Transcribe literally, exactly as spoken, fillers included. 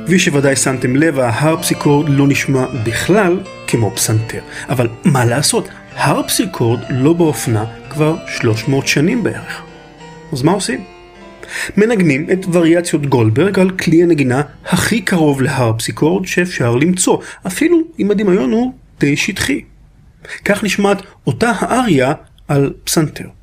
כפי שוודאי שמתם לב, ההרפסיקורד לא נשמע בכלל כמו פסנתר. אבל מה לעשות? הרפסיקורד לא באופנה כבר שלוש מאות שנים בערך. אז מה עושים? מנגנים את וריאציות גולדברג על כלי הנגינה הכי קרוב להרפסיקורד שאפשר למצוא, אפילו אם הדמיון הוא די שטחי. כך נשמעת אותה האריה על פסנתר.